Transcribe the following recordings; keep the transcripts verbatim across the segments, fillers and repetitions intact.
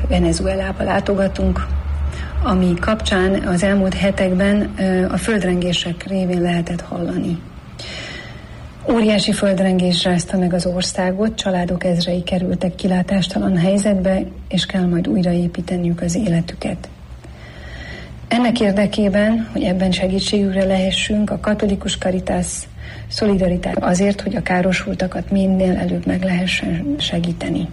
Venezuelába látogatunk, ami kapcsán az elmúlt hetekben a földrengések révén lehetett hallani. Óriási földrengés rázta meg az országot, családok ezrei kerültek kilátástalan helyzetbe, és kell majd újraépíteniük az életüket. Ennek érdekében, hogy ebben segítségükre lehessünk, a Katolikus Caritas szolidaritás azért, hogy a károsultakat minél előbb meg lehessen segíteni.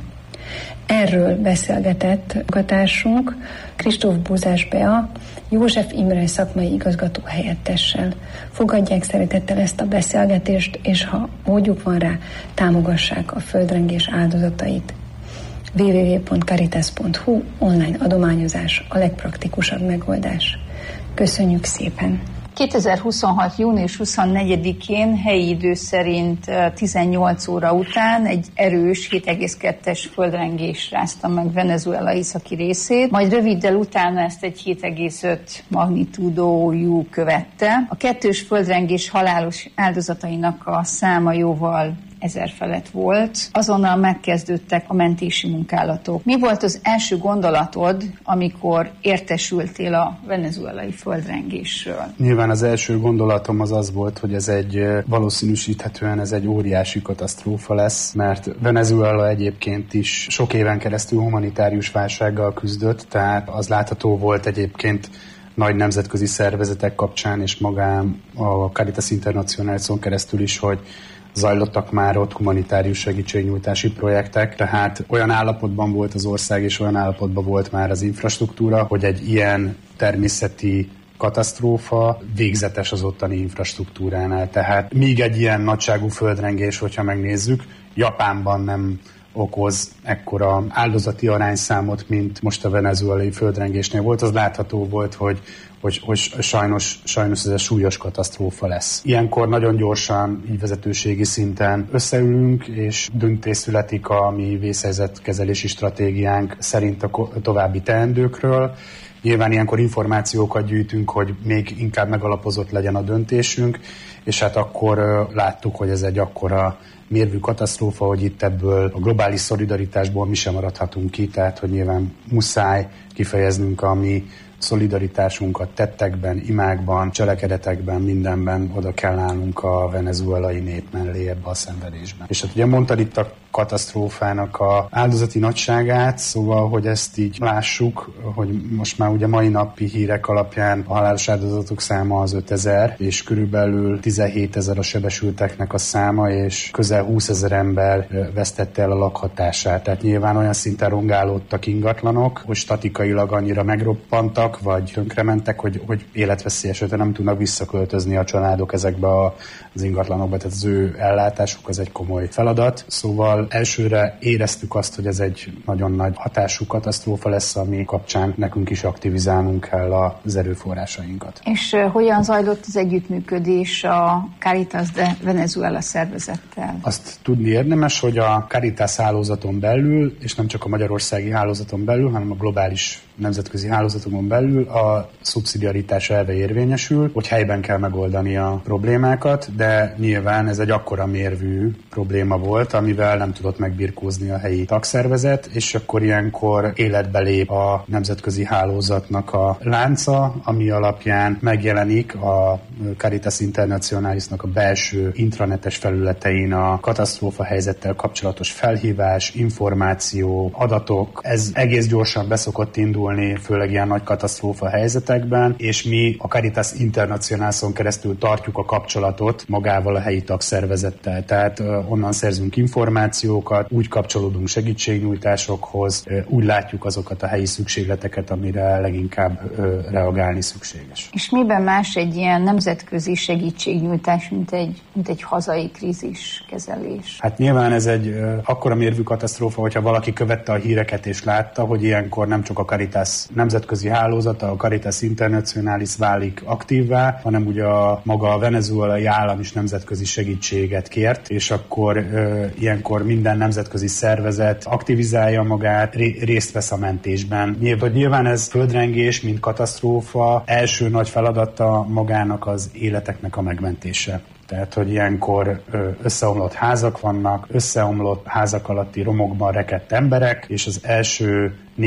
Erről beszélgetett munkatársunk Kristóf Búzás Bea, József Imre szakmai igazgató helyettessel. Fogadják szeretettel ezt a beszélgetést, és ha módjuk van rá, támogassák a földrengés áldozatait. double-u double-u double-u pont caritas pont hu online adományozás a legpraktikusabb megoldás. Köszönjük szépen! kétezer-huszonhat. június huszonnegyedikén helyi idő szerint tizennyolc óra után egy erős hét egész kettes földrengés rázta meg Venezuela északi részét, majd röviddel utána ezt egy hét egész öt magnitúdójú követte. A kettős földrengés halálos áldozatainak a száma jóval ezer felett volt. Azonnal megkezdődtek a mentési munkálatok. Mi volt az első gondolatod, amikor értesültél a venezuelai földrengésről? Nyilván az első gondolatom az az volt, hogy ez egy valószínűsíthetően ez egy óriási katasztrófa lesz, mert Venezuela egyébként is sok éven keresztül humanitárius válsággal küzdött, tehát az látható volt egyébként nagy nemzetközi szervezetek kapcsán, és magán a Caritas Internationalison keresztül is, hogy zajlottak már ott humanitárius segítségnyújtási projektek, tehát olyan állapotban volt az ország, és olyan állapotban volt már az infrastruktúra, hogy egy ilyen természeti katasztrófa végzetes az ottani infrastruktúránál. Tehát míg egy ilyen nagyságú földrengés, hogyha megnézzük, Japánban nem okoz ekkora áldozati arányszámot, mint most a venezuelai földrengésnél volt, az látható volt, hogy, hogy, hogy sajnos, sajnos ez egy súlyos katasztrófa lesz. Ilyenkor nagyon gyorsan, így vezetőségi szinten összeülünk, és döntés születik a mi vészhelyzetkezelési stratégiánk szerint a további teendőkről. Nyilván ilyenkor információkat gyűjtünk, hogy még inkább megalapozott legyen a döntésünk, és hát akkor uh, láttuk, hogy ez egy akkora mérvű katasztrófa, hogy itt ebből a globális szolidaritásból mi sem maradhatunk ki, tehát hogy nyilván muszáj kifejeznünk a mi szolidaritásunkat tettekben, imákban, cselekedetekben, mindenben oda kell állnunk a venezuelai nép mellé ebbe a szenvedésben. És hát ugye mondtad itt a katasztrófának a áldozati nagyságát, szóval, hogy ezt így lássuk, hogy most már ugye mai napi hírek alapján a halálos áldozatok száma az ötezer, és körülbelül tizenhétezer a sebesülteknek a száma, és közel húszezer ember vesztette el a lakhatását. Tehát nyilván olyan szinten rongálódtak ingatlanok, hogy statikailag annyira megroppantak, vagy tönkrementek, hogy, hogy életveszélyes, hogy nem tudnak visszaköltözni a családok ezekbe az ingatlanokba, tehát az ő ellátásuk az egy komoly feladat. Szóval elsőre éreztük azt, hogy ez egy nagyon nagy hatású katasztrófa lesz, ami kapcsán nekünk is aktivizálnunk kell az erőforrásainkat. És uh, hogyan zajlott az együttműködés a Caritas de Venezuela szervezettel? Azt tudni érdemes, hogy a Caritas hálózaton belül, és nem csak a magyarországi hálózaton belül, hanem a globális nemzetközi hálózatokon belül a szubszidiaritás elve érvényesül, hogy helyben kell megoldani a problémákat, de nyilván ez egy akkora mérvű probléma volt, amivel nem tudott megbirkózni a helyi tagszervezet, és akkor ilyenkor életbe lép a nemzetközi hálózatnak a lánca, ami alapján megjelenik a Caritas Internationalisnak a belső intranetes felületein a katasztrófa helyzettel kapcsolatos felhívás, információ, adatok. Ez egész gyorsan beszokott indulni, főleg ilyen nagy katasztrófa helyzetekben, és mi a Caritas Internationalison keresztül tartjuk a kapcsolatot magával a helyi tagszervezettel. Tehát uh, onnan szerzünk információkat, úgy kapcsolódunk segítségnyújtásokhoz, uh, úgy látjuk azokat a helyi szükségleteket, amire leginkább uh, reagálni szükséges. És miben más egy ilyen nemzetközi segítségnyújtás, mint egy, mint egy hazai kríziskezelés? Hát nyilván ez egy uh, akkora mérvű katasztrófa, hogyha valaki követte a híreket és látta, hogy ilyenkor nem csak a Caritas nemzetközi hálózata, a Caritas Internationalis válik aktívvá, hanem ugye a maga a venezuelai állam is nemzetközi segítséget kért, és akkor ö, ilyenkor minden nemzetközi szervezet aktivizálja magát, ré, részt vesz a mentésben. Nyilván, nyilván ez földrengés, mint katasztrófa, első nagy feladata magának az életeknek a megmentése. Tehát, hogy ilyenkor összeomlott házak vannak, összeomlott házak alatti romokban rekedt emberek, és az első